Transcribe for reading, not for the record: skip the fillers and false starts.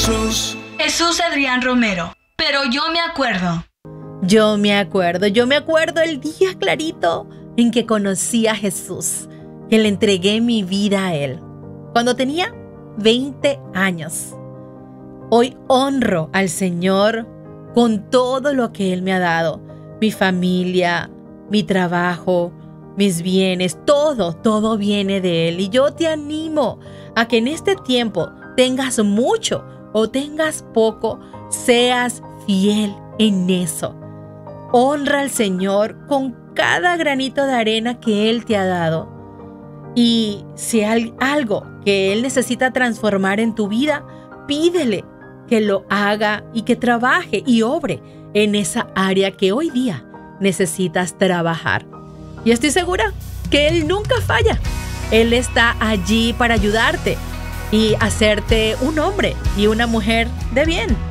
Jesús. Jesús Adrián Romero. Pero yo me acuerdo. Yo me acuerdo el día clarito en que conocí a Jesús, que le entregué mi vida a Él, cuando tenía 20 años. Hoy honro al Señor con todo lo que Él me ha dado, mi familia, mi trabajo, mis bienes, todo viene de Él. Y yo te animo a que en este tiempo tengas mucho o tengas poco, seas fiel en eso. Honra al Señor con cada granito de arena que Él te ha dado. Y si hay algo que Él necesita transformar en tu vida, pídele que lo haga y que trabaje y obre en esa área que hoy día necesitas trabajar. Y estoy segura que Él nunca falla. Él está allí para ayudarte y hacerte un hombre y una mujer de bien.